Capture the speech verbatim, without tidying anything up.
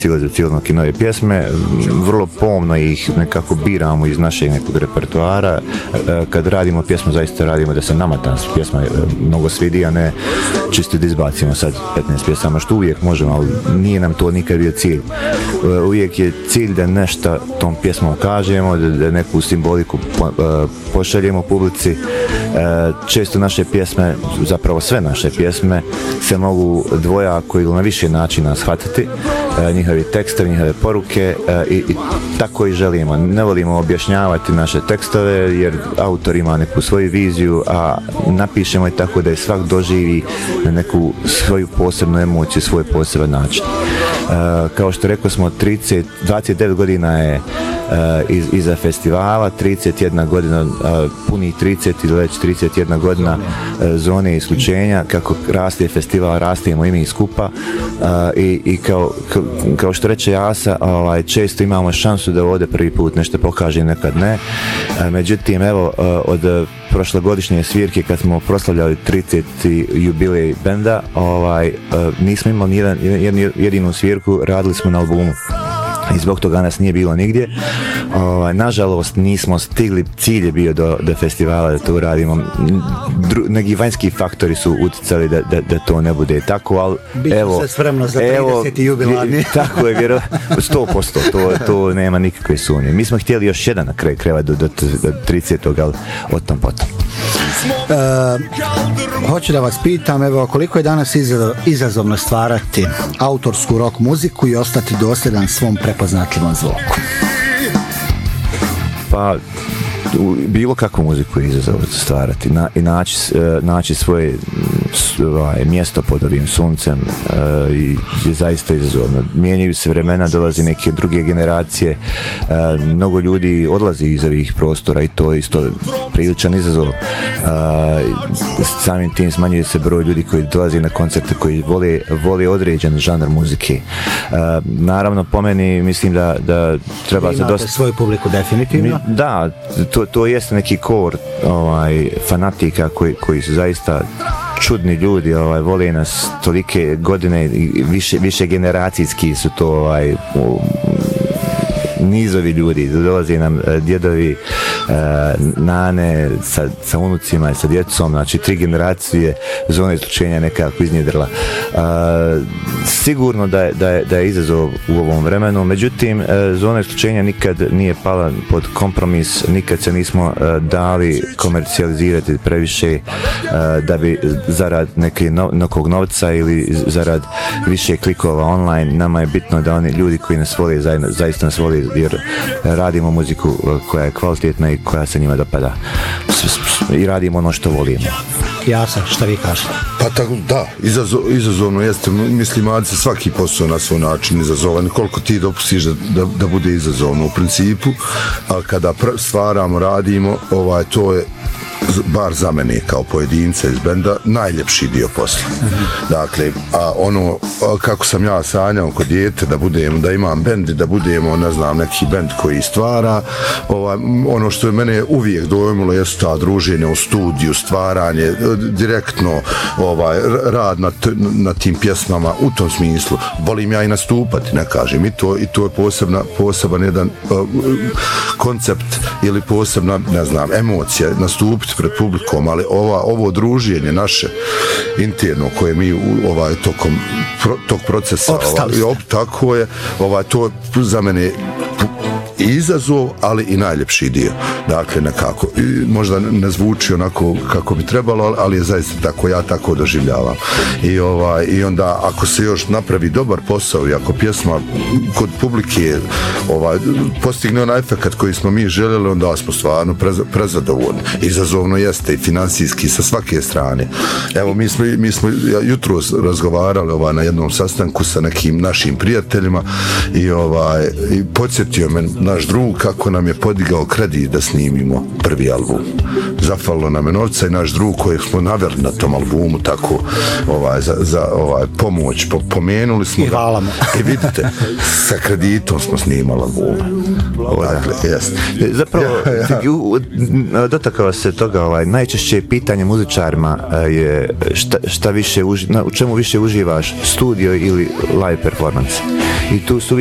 za civilnoki nove pjesme, vrlo pomno ih nekako biramo iz našeg nekog repertoara. Kad radimo pjesmu, zaista radimo da se nama ta pjesma mnogo svidi, a ne čisto da izbacimo sad petnaest pjesama, što uvijek možemo, ali nije nam to nikad bio cilj. Uvijek je cilj da nešto tom pjesmom kažemo, da, da neku simboliku po, pošaljemo publici. Često naše pjesme, zapravo sve naše pjesme, se mogu dvojako ili na više načina shvatiti. Njihovi tekstovi, njihove poruke i, i tako i želimo. Ne volimo objašnjavati naše tekstove jer autor ima neku svoju viziju, a napišemo je tako da je svak doživi na neku svoju posebnu emociju, svoj poseban način. E, kao što rekao smo, trideset, dvadeset devet godina je e, iz, iza festivala, trideset jedna godina, e, punih trideset ili već trideset jedna godina e, zone isključenja, kako raste festival, rastemo i mi skupa e, i, i kao, kao, kao što reče Jasa, ovaj, često imamo šansu da ovdje prvi put nešto pokaže, nekad ne. E, međutim, evo, e, od prošlogodišnje svirke kad smo proslavljali trideseti jubilej benda, ovaj, nismo imali jedan, jedinu, jedinu svirku, radili smo na albumu. I zbog toga nas nije bilo nigdje. Ovaj, nažalost nismo stigli, cilj je bio do, do festivala da to uradimo. Dru, neki vanjski faktori su utjecali da, da, da to ne bude tako, ali Biće evo, se spremno za trideseti jubilarni. Tako je, vjero, sto posto, to, to nema nikakve sumnje. Mi smo htjeli još jedan na kraju kreva do, do, do tridesetog, ali o tom potom. Uh, hoću da vas pitam, evo, koliko je danas izazovno stvarati autorsku rock muziku i ostati dosljedan svom prepoznatljivom zvuku? Pa, bilo kakvu muziku je izazovno stvarati na, i naći, naći svoje ovaj, mjesto pod ovim suncem uh, i je zaista izazovno. Mijenjaju se vremena, dolazi neke druge generacije, uh, mnogo ljudi odlazi iz ovih prostora i to je isto priličan izazov. Uh, samim tim smanjuje se broj ljudi koji dolazi na koncerte, koji vole, vole određen žanr muzike. Uh, naravno, po meni mislim da, da treba se dosta... Imate svoju publiku definitivno? Mi, da, to, to jeste neki kor ovaj, fanatika koji, koji su zaista čudni ljudi, ovaj, vole nas tolike godine i više, više generacijski su to ovaj, nizovi ljudi, dolaze nam djedovi, nane sa, sa unucima i sa djecom, znači tri generacije, zona isključenja nekako iznjedrila. Sigurno da je, da, je, da je izazov u ovom vremenu, međutim zona isključenja nikad nije pala pod kompromis, nikad se nismo dali komercijalizirati previše da bi zarad neke no, nekog novca ili zarad više klikova online. Nama je bitno da oni ljudi koji nas vole zaista nas vole, jer radimo muziku koja je kvalitetna i koja se njima dopada i radimo ono što volimo. Jasa, šta vi kažete? Pa tako, da, izazov, izazovno jeste, mislim, ali se svaki posao na svoj način izazovan, koliko ti dopustiš da, da, da bude izazovno u principu, ali kada pr- stvaramo, radimo, ovaj, to je bar za mene kao pojedinca iz benda najljepši dio posla. Dakle, a ono kako sam ja sanjao kod dijete da budemo, da imam bend, da budemo, ne znam, neki bend koji stvara, ovaj, ono što je mene uvijek dojmilo jesu ta druženja u studiju, stvaranje, direktno ovaj, rad na, t- na tim pjesmama, u tom smislu. Volim ja i nastupati, ne kažem, i to, i to je posebna, poseban jedan uh, koncept ili posebna, ne znam, emocija, nastupiti pred publikom, ali ova, ovo druženje naše interno koje mi ovaj, tokom pro, tog procesa ovaj, op, tako je, ovaj, to je za mene izazov, ali i najljepši dio. Dakle, nekako, možda ne zvuči onako kako bi trebalo, ali je zaista tako, ja tako doživljavam. I, ovaj, i onda, ako se još napravi dobar posao i ako pjesma kod publike ovaj, postigne onaj efekt koji smo mi željeli, onda smo stvarno prez, prezadovoljni. Izazovno jeste i financijski sa svake strane. Evo, mi smo, mi smo jutro razgovarali ovaj, na jednom sastanku sa nekim našim prijateljima i, ovaj, i podsjetio me naš drug kako nam je podigao kredit da snimimo prvi album. Zafalilo nam je novca i naš drug kojeg smo naveli na tom albumu tako ovaj, za, za ovaj, pomoć po, pomenuli smo i hvala mu. I vidite, sa kreditom smo snimali album. Dakle, jest. Zapravo, ja, ja. dotakao se toga, ovaj, najčešće pitanje muzičarima je šta, šta više uži, na, u čemu više uživaš, studio ili live performance. i tu su